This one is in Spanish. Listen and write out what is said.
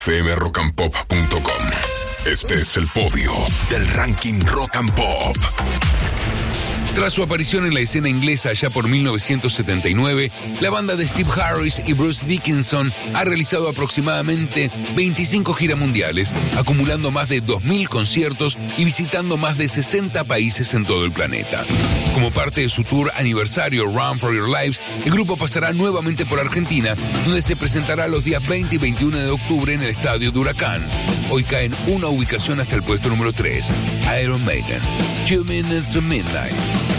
fmrockandpop.com. Este es el podio del ranking Rock and Pop. Tras su aparición en la escena inglesa allá por 1979, la banda de Steve Harris y Bruce Dickinson ha realizado aproximadamente 25 giras mundiales, acumulando más de 2.000 conciertos y visitando más de 60 países en todo el planeta. Como parte de su tour aniversario Run for Your Lives, el grupo pasará nuevamente por Argentina, donde se presentará los días 20 y 21 de octubre en el Estadio de Huracán. Hoy caen una ubicación hasta el puesto número 3, Iron Maiden, 2 Minutes to Midnight.